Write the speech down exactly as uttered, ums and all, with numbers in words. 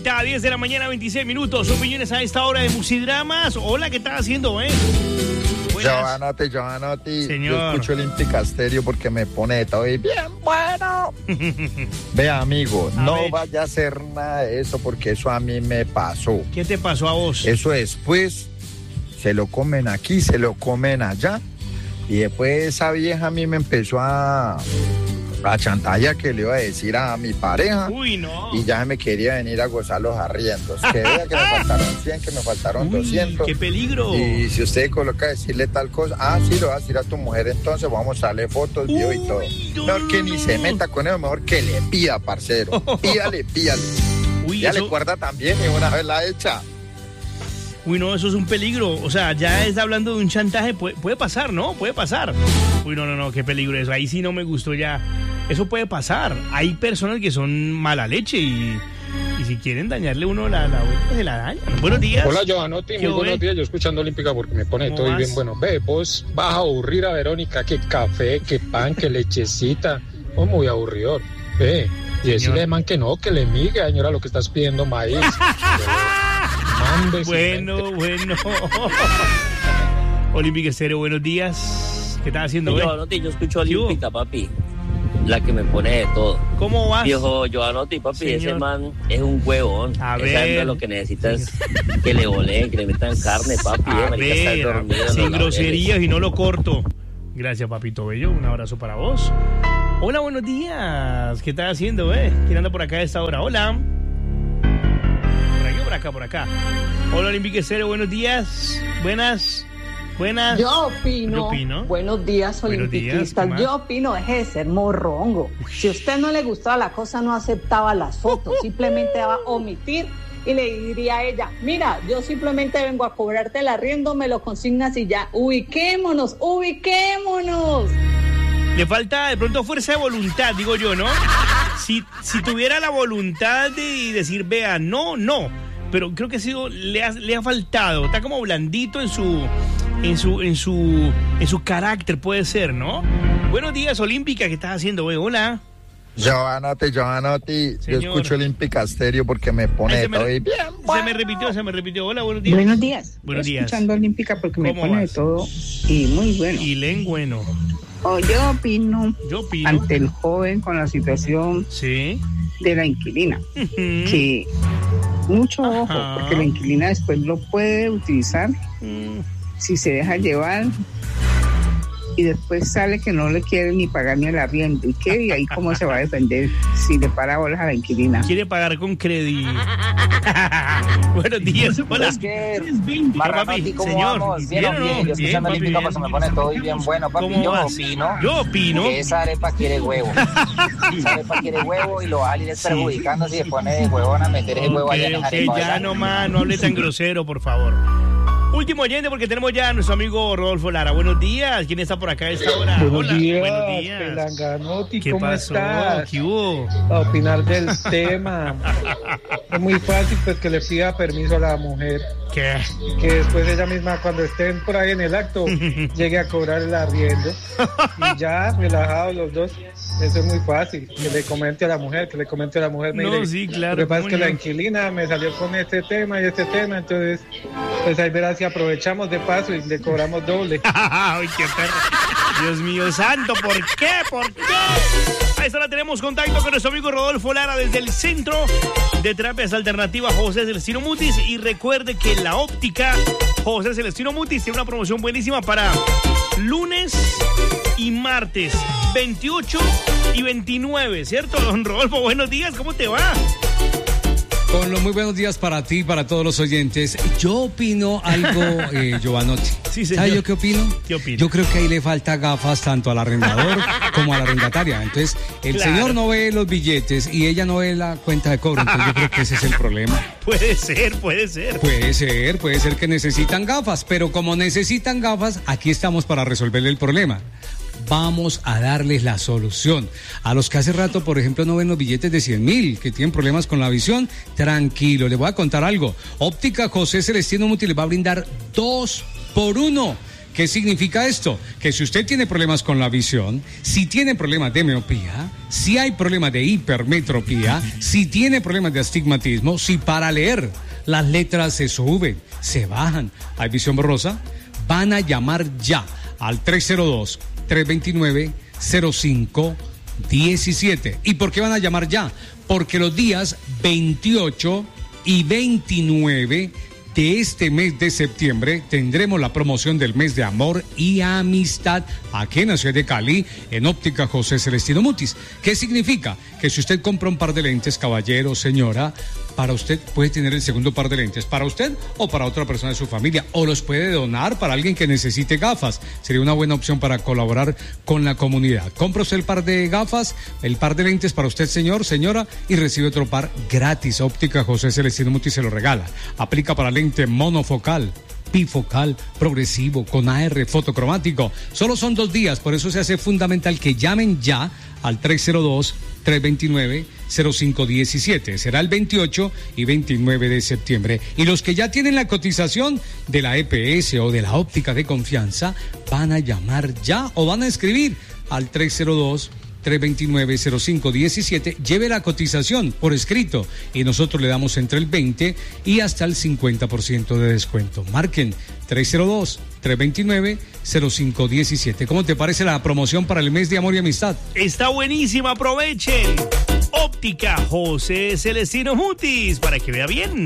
vuelta a diez de la mañana, veintiséis minutos. Opiniones a esta hora de Musidramas. Hola, ¿qué estás haciendo, eh? Giovanotti, Giovanotti, Señor. yo escucho el Olímpica Stereo porque me pone todo y bien bueno. Vea, amigo, A no ver. vaya a hacer nada de eso porque eso a mí me pasó. ¿Qué te pasó a vos? Eso después se lo comen aquí, se lo comen allá. Y después esa vieja a mí me empezó a, a chantajear que le iba a decir a mi pareja. Uy, no. Y ya me quería venir a gozar los arriendos. Que vea que me faltaron cien, que me faltaron Uy, doscientos. qué peligro. Y si usted coloca decirle tal cosa, ah, sí, lo va a decir a tu mujer, entonces vamos a mostrarle fotos, video y todo. no, Mejor que no, ni no. se meta con él, mejor que le pida, parcero. Pídale, pídale. Uy, Ya eso- le cuerda también y una vez la hecha. Uy, no, eso es un peligro. O sea, ya está hablando de un chantaje. Puede, puede pasar, ¿no? Puede pasar. Uy, no, no, no, qué peligro eso. Ahí sí no me gustó ya. Eso puede pasar. Hay personas que son mala leche y, y si quieren dañarle uno la, la vuelta, se la dañan. Buenos días. Hola, Giovanotti, ¿Qué muy buenos hubo? días. Yo escuchando Olímpica porque me pone ¿Cómo todo y vas? bien bueno. Ve, vos vas a aburrir a Verónica, que café, que pan, que lechecita. Oh, muy aburridor. Ve, y decirle, man, que no, que le migue, señora, lo que estás pidiendo, maíz. Mande, Bueno, bueno. Olímpica Estéreo, buenos días. ¿Qué estás haciendo, güey? Giovanotti, yo escucho ¿Qué hubo? Olímpica, papi. La que me pone de todo. ¿Cómo vas? Viejo Giovanotti, papi, Señor. ese man es un huevón. A Esa ver. hembra lo que necesita es que le voleen, que le metan carne, papi. A eh, marica, está ver, dormido en sin los laureles. groserías y no lo corto. Gracias, papito bello. Un abrazo para vos. Hola, buenos días. ¿Qué estás haciendo, eh? ¿Quién anda por acá a esta hora? Hola. Por aquí o por acá, por acá. Hola, Olímpica Estéreo, buenos días. Buenas. Buenas. Yo opino, Yo opino. buenos días, Buenos días, olimpiquistas. ¿qué más? Yo opino, deje de ser morrongo. Si a usted no le gustaba la cosa, no aceptaba las fotos, simplemente va a omitir y le diría a ella, mira, yo simplemente vengo a cobrarte el arriendo, me lo consignas y ya, ubiquémonos, ubiquémonos. Le falta de pronto fuerza de voluntad, digo yo, ¿no? Si, si tuviera la voluntad de decir, vea, no, no. Pero creo que ha sido, le ha, le ha faltado. Está como blandito en su, en su, en su, en su carácter, puede ser, ¿no? Buenos días, Olímpica, ¿qué estás haciendo, güey? Hola. Giovanotti, Giovanotti, yo Señor. escucho el Olímpica Stereo porque me Ay, pone se, me, todo y bien se me repitió, se me repitió. Hola, buenos días. Buenos días. Buenos Yo días. Escuchando Olímpica porque me ¿Cómo pone vas? de todo y muy bueno. Y len bueno. Oh, yo opino Yo opino. ante el joven con la situación Sí. de la inquilina, Ujú. que mucho ojo, Ajá. porque la inquilina después lo puede utilizar Mm, si se deja llevar y después sale que no le quiere ni pagar ni el arriendo. ¿Y qué? Y ahí cómo se va a defender si le para bolas a la inquilina. Quiere pagar con crédito. Buenos días. Hola. Es que, Marranotti, Marranotti, ¿cómo señor, vamos? ¿bien Bien, o o no? bien. Yo Bien, escuchando papi, Olímpica bien. porque me pone todo y bien bueno, papi. ¿Cómo Yo vas? opino Yo opino. que esa arepa quiere huevo. Esa arepa quiere huevo y lo va a ir Sí. perjudicando si se pone de huevón a meter ese huevo Ok, allá en esa ok, arepa. ya ¿verdad? no más, no hable tan grosero, por favor. Último oyente porque tenemos ya a nuestro amigo Rodolfo Lara. Buenos días. ¿Quién está por acá a esta hora? Buenos Hola. días, Buenos días. Pelanganotti, ¿Qué ¿cómo pasó? estás? ¿Qué hubo? A opinar del tema. Es muy fácil pues que le pida permiso a la mujer, ¿Qué? que después ella misma cuando estén por ahí en el acto llegue a cobrar el arriendo y ya relajados los dos. Eso es muy fácil, que le comente a la mujer, que le comente a la mujer. No, Mire, sí, claro, Lo que pasa es ¿cómo que no? la inquilina me salió con este tema y este tema, entonces pues ahí verás si aprovechamos de paso y le cobramos doble. Ay, qué perro. Dios mío santo, ¿por qué? ¿Por qué? A esta hora tenemos contacto con nuestro amigo Rodolfo Lara desde el Centro de Terapias Alternativas José Celestino Mutis. Y recuerde que la óptica José Celestino Mutis tiene una promoción buenísima para lunes y martes, veintiocho y veintinueve, ¿cierto, don Rodolfo? Buenos días, ¿cómo te va? Con los muy buenos días para ti y para todos los oyentes. Yo opino algo, eh, Giovanotti. Sí, señor. ¿Sabes yo qué opino? ¿Qué opina? Yo creo que ahí le falta gafas tanto al arrendador como a la arrendataria. Entonces, el Claro. señor no ve los billetes y ella no ve la cuenta de cobro. Entonces, yo creo que ese es el problema. Puede ser, puede ser. Puede ser, puede ser que necesitan gafas, pero como necesitan gafas, aquí estamos para resolverle el problema. Vamos a darles la solución. A los que hace rato, por ejemplo, no ven los billetes de cien mil, que tienen problemas con la visión, tranquilo, les voy a contar algo. Óptica José Celestino Muti les va a brindar dos por uno. ¿Qué significa esto? Que si usted tiene problemas con la visión, si tiene problemas de miopía, si hay problemas de hipermetropía, si tiene problemas de astigmatismo, si para leer las letras se suben, se bajan, hay visión borrosa, van a llamar ya al tres cero dos, tres dos nueve, cero cinco uno siete. ¿Y por qué van a llamar ya? Porque los días veintiocho y veintinueve de este mes de septiembre tendremos la promoción del mes de amor y amistad aquí en la ciudad de Cali, en Óptica José Celestino Mutis. ¿Qué significa? Que si usted compra un par de lentes, caballero, señora, para usted puede tener el segundo par de lentes, para usted o para otra persona de su familia, o los puede donar para alguien que necesite gafas. Sería una buena opción para colaborar con la comunidad. Compra usted el par de gafas, el par de lentes para usted, señor, señora, y recibe otro par gratis. Óptica José Celestino Mutis se lo regala. Aplica para lente monofocal, bifocal, progresivo, con A R, fotocromático. Solo son dos días, por eso se hace fundamental que llamen ya al tres cero dos, tres dos nueve, cero cinco uno siete. Será el veintiocho y veintinueve de septiembre. Y los que ya tienen la cotización de la E P S o de la óptica de confianza van a llamar ya o van a escribir al tres cero dos, tres dos nueve, cero cinco uno siete. Lleve la cotización por escrito y nosotros le damos entre el veinte y hasta el cincuenta por ciento de descuento. Marquen tres cero dos, tres dos nueve, cero cinco uno siete. ¿Cómo te parece la promoción para el mes de amor y amistad? Está buenísima, aprovechen. Óptica José Celestino Mutis, para que vea bien.